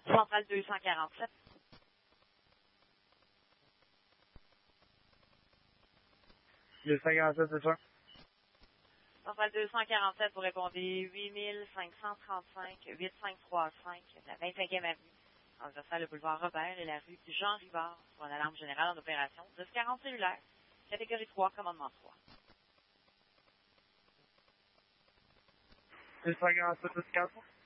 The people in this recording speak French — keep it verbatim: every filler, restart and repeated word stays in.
Centrale deux cent quarante-sept. deux cent quarante-sept, c'est ça? Centrale deux cent quarante-sept, vous répondez huit mille cinq cent trente-cinq, huit cinq trois cinq, la vingt-cinquième avenue, transversale le boulevard Robert et la rue Jean Rivard, pour une alarme générale en opération, dix quarante cellulaire, catégorie trois, commandement trois. deux cent quarante-sept, dix quarante-trois.